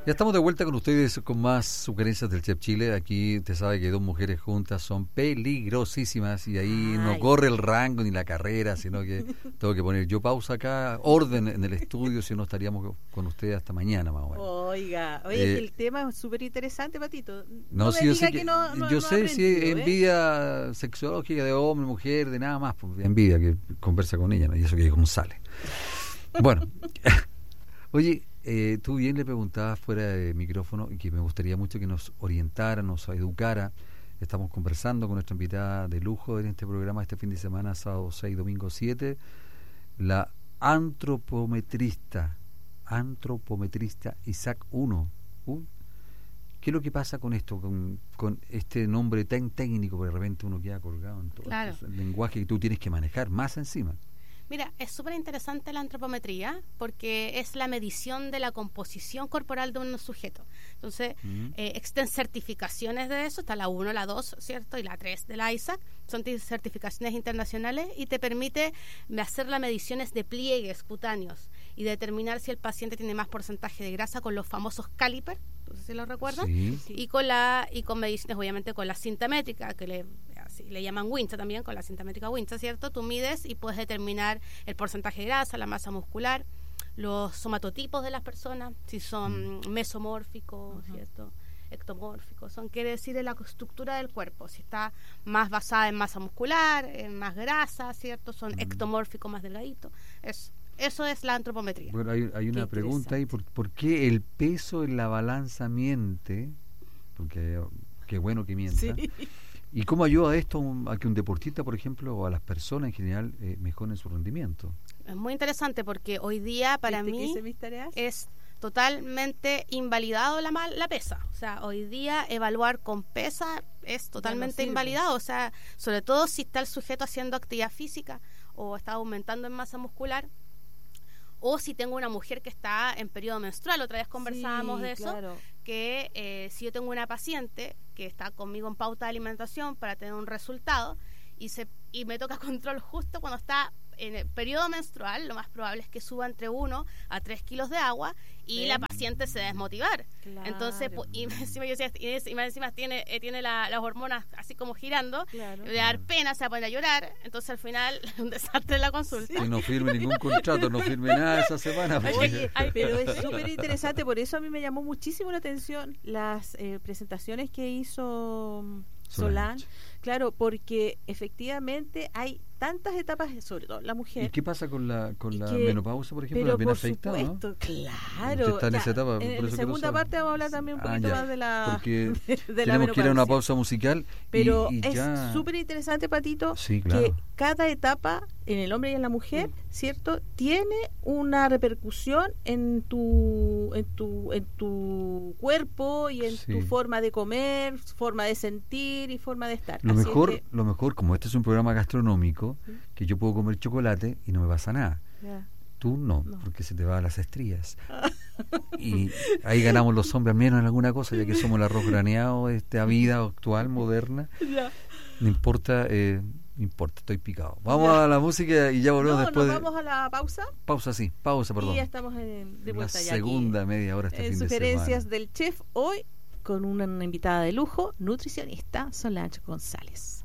Ya estamos de vuelta con ustedes con más sugerencias del Chef Chile. Aquí te sabe que dos mujeres juntas son peligrosísimas y ahí no corre el rango ni la carrera, sino que tengo que poner yo pausa acá, orden en el estudio, si no estaríamos con ustedes hasta mañana más o menos. Oiga, el tema es súper interesante, Patito. No, sí, yo sé que yo sé si es ¿eh? envidia sexológica de hombre, mujer, de nada más, pues, envidia que conversa con ella, ¿no? Y eso que cómo sale. Bueno, oye, tú bien le preguntabas fuera de micrófono y que me gustaría mucho que nos orientara, nos educara. Estamos conversando con nuestra invitada de lujo en este programa este fin de semana, sábado 6, domingo 7, la antropometrista Isaac I. ¿Qué es lo que pasa con esto, con este nombre tan técnico, porque de repente uno queda colgado en todo el lenguaje que tú tienes que manejar más encima? Mira, es súper interesante la antropometría porque es la medición de la composición corporal de un sujeto. Entonces, existen certificaciones de eso, está la 1, la 2, ¿cierto? Y la 3 de la ISAC, son certificaciones internacionales y te permite hacer las mediciones de pliegues cutáneos y determinar si el paciente tiene más porcentaje de grasa con los famosos caliper, no sé si lo recuerdan, y con mediciones obviamente con la cinta métrica, que le llaman wincha también, con la cinta métrica wincha, ¿cierto? Tú mides y puedes determinar el porcentaje de grasa, la masa muscular, los somatotipos de las personas, si son mesomórficos, ¿cierto? Ectomórficos, quiere decir la estructura del cuerpo, si está más basada en masa muscular, en más grasa, ¿cierto? Son ectomórficos, más delgaditos. Eso es la antropometría. Bueno, hay una pregunta ahí, ¿por qué el peso en la balanza miente? Porque qué bueno que mienta. Sí. ¿Y cómo ayuda esto a que un deportista, por ejemplo, o a las personas en general mejoren su rendimiento? Es muy interesante porque hoy día para mí es totalmente invalidado la pesa. O sea, hoy día evaluar con pesa es totalmente invalidado. O sea, sobre todo si está el sujeto haciendo actividad física o está aumentando en masa muscular. O si tengo una mujer que está en periodo menstrual, otra vez conversábamos de eso, que si yo tengo una paciente que está conmigo en pauta de alimentación para tener un resultado y me toca control justo cuando está en el periodo menstrual, lo más probable es que suba entre 1 a 3 kilos de agua y la paciente se va a desmotivar. Entonces, y encima tiene las hormonas así como girando, le va a dar pena, se va a poner a llorar, entonces al final un desastre en la consulta. Que no firme ningún contrato, no firme nada esa semana. Pero es súper interesante, por eso a mí me llamó muchísimo la atención las presentaciones que hizo Solange. Claro, porque efectivamente hay tantas etapas, sobre todo la mujer. ¿Y qué pasa con la menopausa, por ejemplo? ¿La ven afectada, no? Claro. Está en esa etapa. En la segunda parte vamos a hablar también un poquito más de la porque de tenemos que ir a una pausa musical. Pero es súper interesante, Patito, que cada etapa en el hombre y en la mujer, ¿cierto? Tiene una repercusión en tu cuerpo y en tu forma de comer, forma de sentir y forma de estar. Lo mejor, como este es un programa gastronómico, que yo puedo comer chocolate y no me pasa nada. Tú no, porque se te van las estrías. Y ahí ganamos los hombres menos en alguna cosa, ya que somos el arroz graneado de esta vida actual, moderna. No importa, estoy picado. Vamos a la música y ya volvemos después. ¿Vamos a la pausa? Pausa, perdón. Y ya estamos de vuelta la segunda media hora este fin de semana. Sugerencias del chef hoy con una invitada de lujo, nutricionista, Solange González.